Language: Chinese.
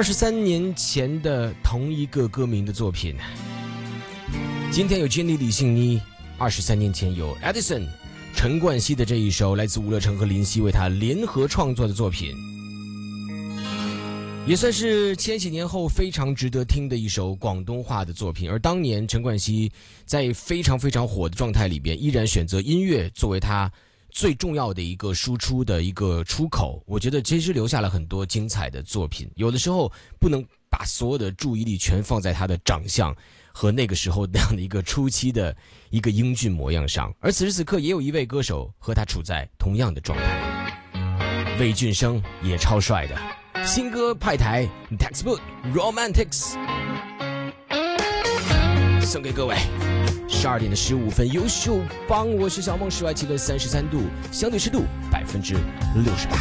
23年前的同一个歌名的作品，今天有 Jenny 李信妮，23年前有 Edison 陈冠希的这一首来自吴乐成和林夕为他联合创作的作品，也算是千禧年后非常值得听的一首广东话的作品。而当年陈冠希在非常非常火的状态里边，依然选择音乐作为他最重要的一个输出的一个出口，我觉得其实留下了很多精彩的作品。有的时候不能把所有的注意力全放在他的长相和那个时候那样的一个初期的一个英俊模样上，而此时此刻也有一位歌手和他处在同样的状态，魏俊生也超帅的。新歌派台 Textbook Romantics 送给各位。12点15分，优秀帮，我是小梦，室外气温33度，相对湿度68%。